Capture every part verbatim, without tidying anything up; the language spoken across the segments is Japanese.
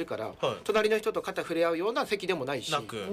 るから、 はい、 隣の人と肩触れ合うような席でもないし。 なく。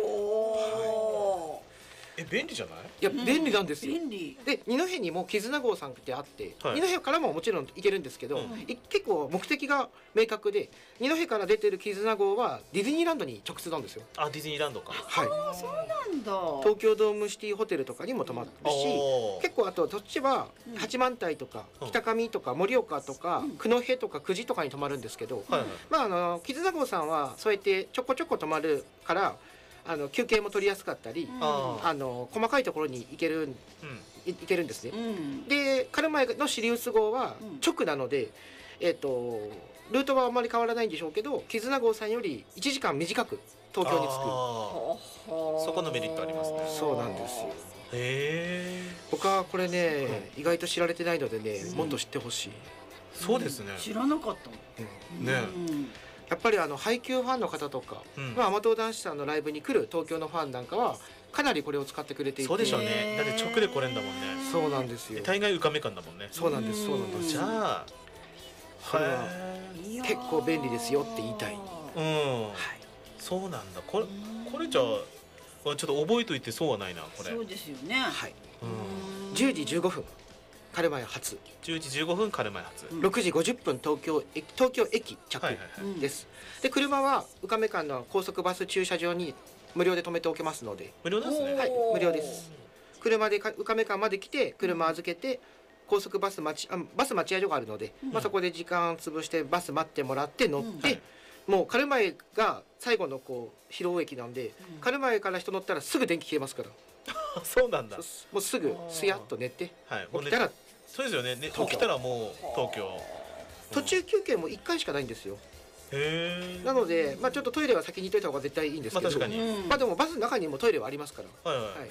おー、 え、便利じゃない？ いや、便利なんですよ。 便利で、二戸にも絆号さんってあって、 はい、 二戸からももちろん行けるんですけど、 うん、 結構目的が明確で、二戸から出てる絆号はディズニーランドに直通なんですよ。 あ、ディズニーランドか。 はい。 あ、そうなんだ。 東京ドームシティホテルとかにも泊まるし、 うん、 結構あとそっちは八幡平とか北上とか盛岡とか九戸とか久慈とかに泊まるんですけど、 はいはい、まああの絆号さんはそうやってちょこちょこ泊まるから。あの休憩も取りやすかったり、うん、あの細かいところに行ける、うん、行けるんですね。うん、でカルマエのシリウス号は直なので、うん、えーとルートはあんまり変わらないんでしょうけど、絆号さんよりいちじかん短く東京に着く。そこのメリットありますね。 そうなんですよ。 へえ。 僕はこれね、うん、意外と知られてないのでね、うん、もっと知ってほしい。 そうですね。 知らなかった。 うん、ね。 うんやっぱりあの配給ファンの方とか、うん、まあ、甘党男子さんのライブに来る東京のファンなんかはかなりこれを使ってくれていて、 そうでしょうね。だって直で来れんだもんね。 そうなんですよ。 大概浮かめ感だもんね。 そうなんです、そうなんです。 じゃあこれは結構便利ですよって言いたい。うん、 はい、そうなんだ。これこれじゃあちょっと覚えといて損はないなこれ。 そうですよね。 はい。うん、じゅうじじゅうごふんカルマエ発、 じゅうじじゅうごふんカルマエ発、 ろくじごじゅっぷん東京駅東京駅着です。で車は宇亀間の高速バス駐車場に無料で止めておけますので。 無料ですね。 はい、無料です。車で宇亀間まで来て車預けて、高速バス待ちあバス待合所があるので、うん、まあ、そこで時間潰してバス待ってもらって乗って、うん、はい、もうカルマエが最後のこう広尾駅なんで、うん、カルマエから人乗ったらすぐ電気消えますから。 そうなんだ。 もうすぐすやっと寝て、 はい、 起きたら、 そうですよね。ね、起きたらもう東京。 途中休憩もいっかいしかないんですよ。 へえ。なので、まあ、ちょっとトイレは先に行っといた方が絶対いいんですけど、まあ、 確かに、 まあ、でもバスの中にもトイレはありますから。 はいはい、はい、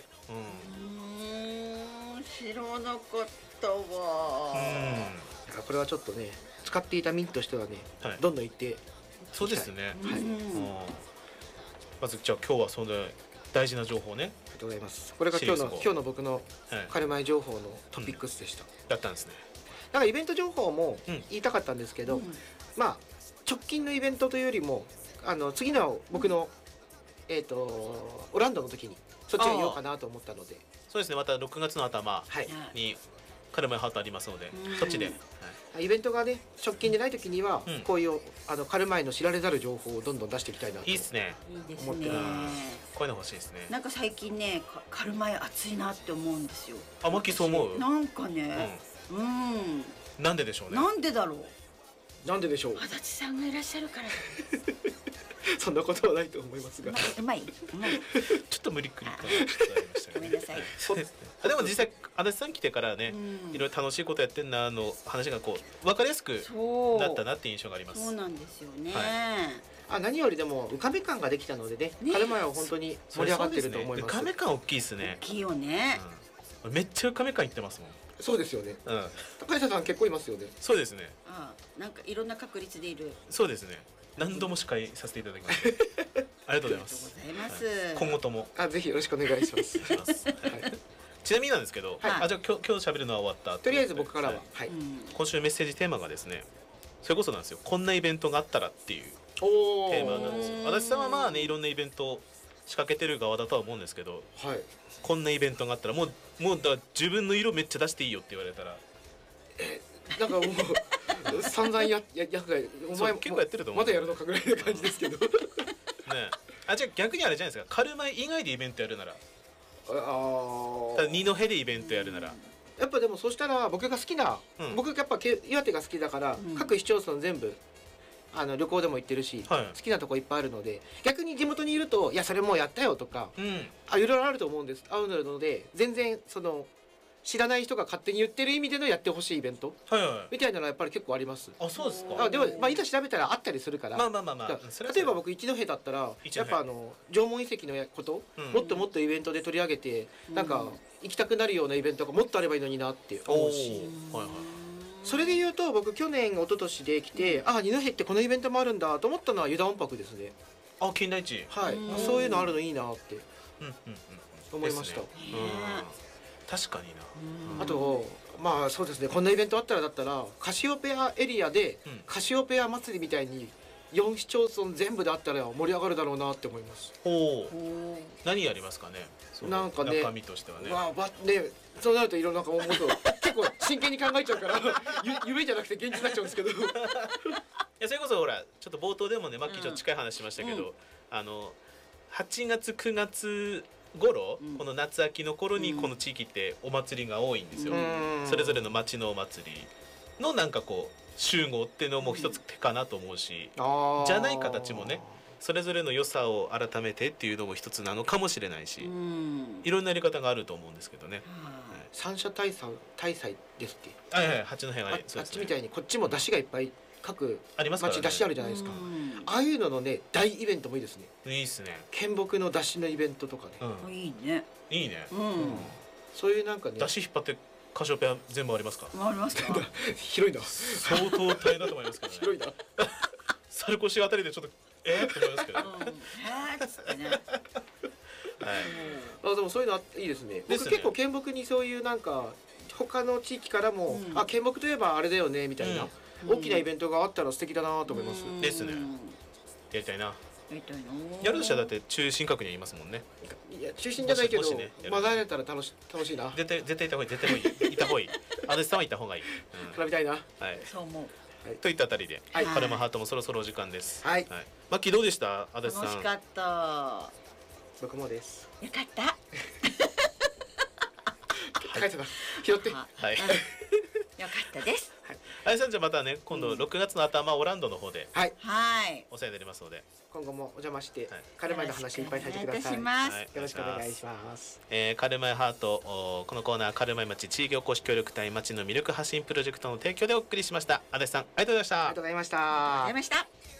うん、知らなかったわ。 だからこれはちょっとね、使っていた民としてはね、はい、どんどん行ってそうですね。 はい、うん、 まずじゃあ今日はその大事な情報ね。ありがとうございます。これが今日の今日の僕のカルマエ情報のトピックスでした。 うん、だったんですね。 だからイベント情報も言いたかったんですけど、うん、まあ直近のイベントというよりも、あの次の僕のえっとオランダの時にそっちが言おうかなと思ったので。 そうですね。またろくがつの頭にカルマエハートありますので、うん、そっちで、 はい、イベントがね直近でない時には、うん、こういうあのカルマエの知られざる情報をどんどん出していきたいなと。 いいですね。 思ってます。 こういうの欲しいですね。 なんか最近ねカルマエ熱いなって思うんですよ。 あ、マキそう思う？ なんかね、うん、うん、 なんででしょうね。 なんでだろう。 なんででしょう。 足立さんがいらっしゃるから。 そんなことはないと思いますが。 うまい、うまい。 ちょっと無理くりかな。 ごめんなさい。 でも実際足立さん来てからね、いろいろ楽しいことやってんなの話がこう分かりやすくなったなっていう印象があります。 そうなんですよね。 あ、何よりでも浮かべ感ができたのでね、カルマエは本当に盛り上がってると思います。 浮かべ感大きいですね。 大きいよね。 めっちゃ浮かべ感いってますもん。 そうですよね。うん。高橋さん結構いますよね。 そうですね。 ああ、なんかいろんな確率でいる。 そうですね。何度も司会させていただきます。ありがとうございます。 ありがとうございます。 今後とも。 あ、ぜひよろしくお願いします。 ちなみになんですけど、あ、じゃあ今日今日喋るのは終わった。 とりあえず僕からは、はい。 今週メッセージテーマがですね、それこそなんですよ。こんなイベントがあったらっていうテーマなんですよ。足立さんはまあね、いろんなイベントを仕掛けてる側だとは思うんですけど、 はい。 こんなイベントがあったらもうもうだ自分の色めっちゃ出していいよって言われたら、 え、なんかもう散々やややお前結構やってると思う。 まだやるのかぐらいな感じですけど。ね。 あ、じゃあ逆にあれじゃないですか。カルマエ以外でイベントやるなら、 ああ。 二戸でイベントやるなら。 やっぱでもそしたら僕が好きな、うん、僕やっぱ岩手が好きだから、うん、各市町村全部あの旅行でも行ってるし、はい、好きなとこいっぱいあるので、逆に地元にいるといやそれもうやったよとか、うん、あいろいろあると思うんですあるので、全然その知らない人が勝手に言ってる意味でのやってほしいイベント、はいはい、みたいなのはやっぱり結構あります。 あ、そうですか。 あでも、まあ、いざ調べたらあったりするから、 まあまあまあまあ、 例えば僕一戸だったらやっぱあの縄文遺跡のこと、うん、もっともっとイベントで取り上げて、うん、なんか行きたくなるようなイベントがもっとあればいいのになって思うし、はいはい、それで言うと僕去年一昨年で来て、うん、あ二戸ってこのイベントもあるんだと思ったのは湯田音泊ですね。 あ、金田一、 はい、そういうのあるのいいなって思いました。 確かにな。 あとまあそうですね、こんなイベントあったらだったらカシオペアエリアで、うん、カシオペア祭りみたいによん市町村全部であったら盛り上がるだろうなって思います。 ほう。何やりますかね。 なんかね、 中身としてはね。 わあ、ばね、そうなるといろんな思うと結構真剣に考えちゃうから夢じゃなくて現実になっちゃうんですけど。いやそれこそほらちょっと冒頭でもねマッキーちょっと近い話しましたけど、うん、あのはちがつくがつ頃、うん、この夏秋の頃にこの地域ってお祭りが多いんですよ、うん、それぞれの町のお祭りのなんかこう集合っていうのも一つ手かなと思うし、うん、じゃない形もねそれぞれの良さを改めてっていうのも一つなのかもしれないし、うん、いろんなやり方があると思うんですけどね、はい、 三者大祭大祭ですっけ。 はいはい八戸が、 ね、あっちみたいにこっちも出汁がいっぱい各町出汁あるじゃないですか、ね、ああいうののね大イベントもいいですね。 いいですね。 県木の出汁のイベントとかね、 うん、いいねいいね、 うんうん、そういうなんかね出汁引っ張ってカシオペア全部ありますか。 ありますか。 広いな。 相当大変だと思いますけどね。 広いな。 猿越あたりでちょっとえー、って思いますけど。うん、 えーっつってね。 はい。あでもそういうのいいですね。僕結構県木にそういうなんか他の地域からも、うん、あ県木といえばあれだよねみたいな、うん、大きなイベントがあったら素敵だなと思います。 ですね。やりたいな。 やりたいな。 やるとしたらだって中心閣にはいますもんね。 いや中心じゃないけど、ね、まだやれたら楽し楽しいな。 絶対絶対いた方がいい絶対いた方がいい。足立さんはいた方がいい。 絡みたいな。 はい。そう思う。 はい、といったあたりで、はい、カルマハートもそろそろお時間です。 はい。 はい、マッキーどうでした、足立さん。 楽しかった。 僕もです。 よかった。 書いてた。拾って。 はい。 よかったです。 あやさんじゃまたね今度ろくがつの頭オランドの方ではいお世話になりますので今後もお邪魔してカルマイの話いっぱいさせてください。よろしくお願いします。 えー、カルマイハートこのコーナーカルマイ町地域おこし協力隊町の魅力発信プロジェクトの提供でお送りしました。足立さんありがとうございました。 ありがとうございました。 ありがとうございました。